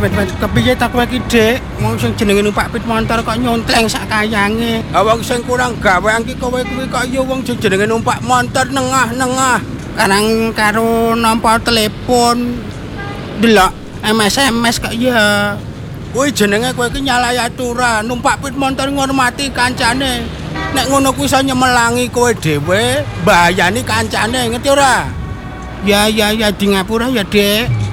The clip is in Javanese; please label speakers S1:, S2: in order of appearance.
S1: kepiye tak kowe iki, Dik? Wong sing jenenge numpak pit motor kok nyontleng sak kayange. Wong sing kurang gawean ki kowe kuwi kok ya wong sing jenenge numpak motor nengah-nengah. Karang karo nampa telepon delok SMS kok ya. Kuwi jenenge kowe iki nyalahi aturan, numpak pit motor ngormati kancane. Nek ngono kuwi iso nyemelangi kowe dhewe, mbayani kancane, ngerti ora? Ya di ngapura ya, Dik.